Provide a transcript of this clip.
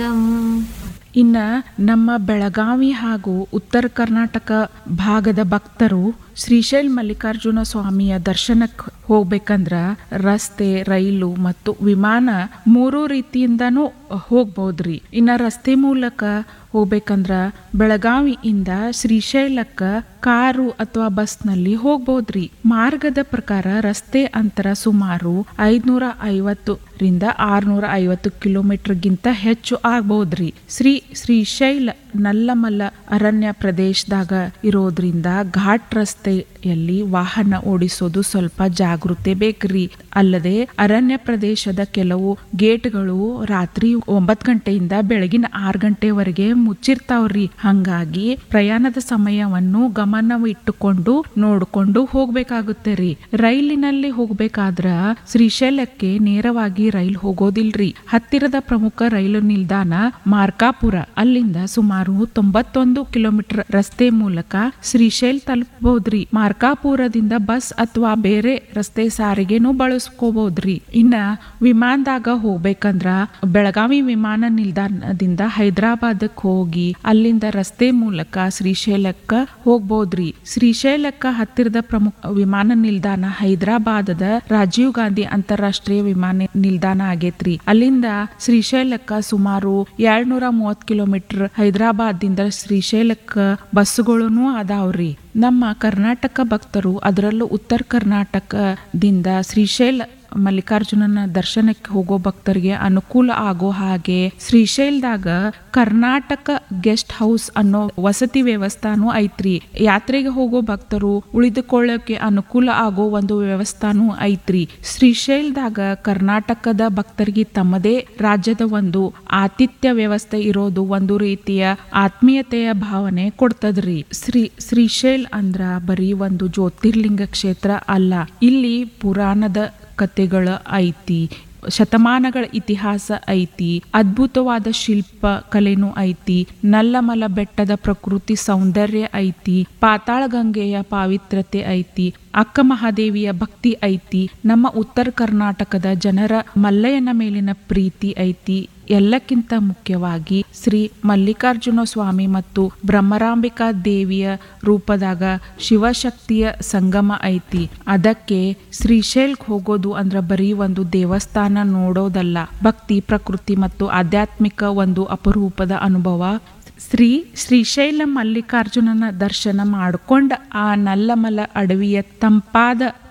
ಪದಂ. ಇನ್ನ ನಮ್ಮ ಬೆಳಗಾವಿ ಹಾಗೂ ಉತ್ತರ ಕರ್ನಾಟಕ ಭಾಗದ ಭಕ್ತರು ಶ್ರೀಶೈಲ ಮಲ್ಲಿಕಾರ್ಜುನ ಸ್ವಾಮಿಯ ದರ್ಶನಕ್ಕೆ ಹೋಗ್ಬೇಕಂದ್ರ ರಸ್ತೆ, ರೈಲು ಮತ್ತು ವಿಮಾನ ಮೂರೂ ರೀತಿಯಿಂದನೂ ಹೋಗ್ಬೋದ್ರಿ. ಇನ್ನ ರಸ್ತೆ ಮೂಲಕ ಹೋಗ್ಬೇಕಂದ್ರ ಬೆಳಗಾವಿಯಿಂದ ಶ್ರೀಶೈಲಕ್ಕ ಕಾರು ಅಥವಾ ಬಸ್ನಲ್ಲಿ ಹೋಗ್ಬೋದ್ರಿ. ಮಾರ್ಗದ ಪ್ರಕಾರ ರಸ್ತೆ ಅಂತರ ಸುಮಾರು 550 650 ಕಿಲೋಮೀಟರ್ಗಿಂತ ಹೆಚ್ಚು ಆಗ್ಬೋದ್ರಿ. ಶ್ರೀಶೈಲ ನಲ್ಲಮಲ್ಲ ಅರಣ್ಯ ಪ್ರದೇಶದಾಗ ಇರೋದ್ರಿಂದ ಘಾಟ್ ರಸ್ತೆಯಲ್ಲಿ ವಾಹನ ಓಡಿಸೋದು ಸ್ವಲ್ಪ ಜಾಗೃತೆ ಬೇಕ್ರಿ. ಅಲ್ಲದೆ ಅರಣ್ಯ ಪ್ರದೇಶದ ಕೆಲವು ಗೇಟ್ಗಳು ರಾತ್ರಿ 9 ಗಂಟೆಯಿಂದ ಬೆಳಗಿನ 6 ಗಂಟೆವರೆಗೆ ಮುಚ್ಚಿರ್ತಾವ್ರಿ. ಹಂಗಾಗಿ ಪ್ರಯಾಣದ ಸಮಯವನ್ನು ಗಮನವಿಟ್ಟುಕೊಂಡು ನೋಡ್ಕೊಂಡು ಹೋಗ್ಬೇಕಾಗುತ್ತೆ ರೀ. ರೈಲಿನಲ್ಲಿ ಹೋಗ್ಬೇಕಾದ್ರ ಶ್ರೀಶೈಲಕ್ಕೆ ನೇರವಾಗಿ ರೈಲ್ ಹೋಗೋದಿಲ್ರಿ. ಹತ್ತಿರದ ಪ್ರಮುಖ ರೈಲು ನಿಲ್ದಾಣ ಮಾರ್ಕಾಪುರ. ಅಲ್ಲಿಂದ ಸುಮಾರು 91 ಕಿಲೋಮೀಟರ್ ರಸ್ತೆ ಮೂಲಕ ಶ್ರೀಶೈಲ್ ತಲುಪಬಹುದ್ರಿ. ಮಾರ್ಕಾಪುರದಿಂದ ಬಸ್ ಅಥವಾ ಬೇರೆ ರಸ್ತೆ ಸಾರಿಗೆನೂ ಬಳಸ್ಕೋಬಹುದ್ರಿ. ಇನ್ನ ವಿಮಾನದಾಗ ಹೋಗ್ಬೇಕಂದ್ರ ಬೆಳಗಾವಿ ವಿಮಾನ ನಿಲ್ದಾಣದಿಂದ ಹೈದರಾಬಾದಕ್ಕೆ ಹೋಗಿ ಅಲ್ಲಿಂದ ರಸ್ತೆ ಮೂಲಕ ಶ್ರೀಶೈಲಕ್ಕ ಹೋಗ್ಬೋದ್ರಿ. ಶ್ರೀಶೈಲಕ್ಕ ಹತ್ತಿರದ ಪ್ರಮುಖ ವಿಮಾನ ನಿಲ್ದಾಣ ಹೈದರಾಬಾದದ ರಾಜೀವ್ ಗಾಂಧಿ ಅಂತಾರಾಷ್ಟ್ರೀಯ ವಿಮಾನ ನಿಲ್ದಾಣ ಆಗೇತ್ರಿ. ಅಲ್ಲಿಂದ ಶ್ರೀಶೈಲಕ್ಕ ಸುಮಾರು 230 ಕಿಲೋಮೀಟರ್. ಹೈದರಾಬಾದ್ದಿಂದ ಶ್ರೀಶೈಲಕ್ಕ ಬಸ್ಸುಗಳೂ ಅದಾವ್ರಿ. ನಮ್ಮ ಕರ್ನಾಟಕ ಭಕ್ತರು ಅದರಲ್ಲೂ ಉತ್ತರ ಕರ್ನಾಟಕದಿಂದ ಶ್ರೀಶೈಲ ಮಲ್ಲಿಕಾರ್ಜುನನ ದರ್ಶನಕ್ಕೆ ಹೋಗೋ ಭಕ್ತರಿಗೆ ಅನುಕೂಲ ಆಗೋ ಹಾಗೆ ಶ್ರೀಶೈಲದಾಗ ಕರ್ನಾಟಕ ಗೆಸ್ಟ್ ಹೌಸ್ ಅನ್ನೋ ವಸತಿ ವ್ಯವಸ್ಥಾನೂ ಐತ್ರಿ. ಯಾತ್ರೆಗೆ ಹೋಗೋ ಭಕ್ತರು ಉಳಿದುಕೊಳ್ಳೋಕೆ ಅನುಕೂಲ ಆಗೋ ಒಂದು ವ್ಯವಸ್ಥಾನೂ ಐತ್ರಿ. ಶ್ರೀಶೈಲದಾಗ ಕರ್ನಾಟಕದ ಭಕ್ತರಿಗೆ ತಮ್ಮದೇ ರಾಜ್ಯದ ಒಂದು ಆತಿಥ್ಯ ವ್ಯವಸ್ಥೆ ಇರೋದು ಒಂದು ರೀತಿಯ ಆತ್ಮೀಯತೆಯ ಭಾವನೆ ಕೊಡ್ತದ್ರಿ. ಶ್ರೀಶೈಲ್ ಅಂದ್ರ ಬರೀ ಒಂದು ಜ್ಯೋತಿರ್ಲಿಂಗ ಕ್ಷೇತ್ರ ಅಲ್ಲ. ಇಲ್ಲಿ ಪುರಾಣದ ಕಥೆಗಳ ಐತಿ, ಶತಮಾನಗಳ ಇತಿಹಾಸ ಐತಿ, ಅದ್ಭುತವಾದ ಶಿಲ್ಪ ಕಲೆನೂ ಐತಿ, ನಲ್ಲಮಲ ಬೆಟ್ಟದ ಪ್ರಕೃತಿ ಸೌಂದರ್ಯ ಐತಿ, ಪಾತಾಳ ಗಂಗೆಯ ಪಾವಿತ್ರತೆ ಐತಿ, ಅಕ್ಕ ಮಹಾದೇವಿಯ ಭಕ್ತಿ ಐತಿ, ನಮ್ಮ ಉತ್ತರ ಕರ್ನಾಟಕದ ಜನರ ಮಲ್ಲಯ್ಯನ ಮೇಲಿನ ಪ್ರೀತಿ ಐತಿ. ಎಲ್ಲಕ್ಕಿಂತ ಮುಖ್ಯವಾಗಿ ಶ್ರೀ ಮಲ್ಲಿಕಾರ್ಜುನ ಸ್ವಾಮಿ ಮತ್ತು ಬ್ರಹ್ಮರಾಂಬಿಕಾ ದೇವಿಯ ರೂಪದಾಗ ಶಿವಶಕ್ತಿಯ ಸಂಗಮ ಐತಿ. ಅದಕ್ಕೆ ಶ್ರೀಶೈಲ್ಗೆ ಹೋಗೋದು ಅಂದ್ರ ಬರೀ ಒಂದು ದೇವಸ್ಥಾನ ನೋಡೋದಲ್ಲ, ಭಕ್ತಿ, ಪ್ರಕೃತಿ ಮತ್ತು ಆಧ್ಯಾತ್ಮಿಕ ಒಂದು ಅಪರೂಪದ ಅನುಭವ. ಶ್ರೀಶೈಲ ಮಲ್ಲಿಕಾರ್ಜುನನ ದರ್ಶನ ಮಾಡ್ಕೊಂಡ ಆ ನಲ್ಲಮಲ ಅಡವಿಯ ತಂಪಾದ